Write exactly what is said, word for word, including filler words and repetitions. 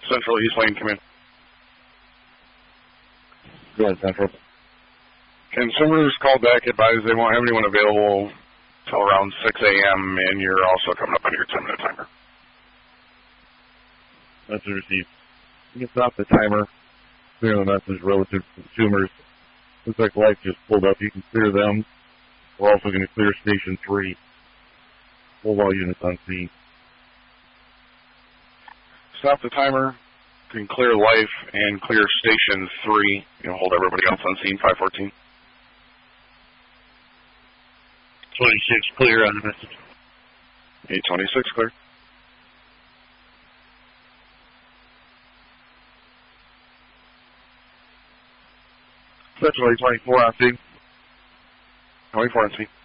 Central East Lane, come in. Go ahead, Central. Consumers called back, advised they won't have anyone available till around six a m and you're also coming up on your ten minute timer. Message received. You can stop the timer, clear the message relative to consumers. Looks like lights just pulled up. You can clear them. We're also going to clear Station three. Full all units on scene. Stop the timer. You can clear life and clear Station three. You know, hold everybody else on scene, five fourteen. twenty-six clear on the message. eight twenty-six clear. Central eight twenty-four on scene. twenty-four on scene.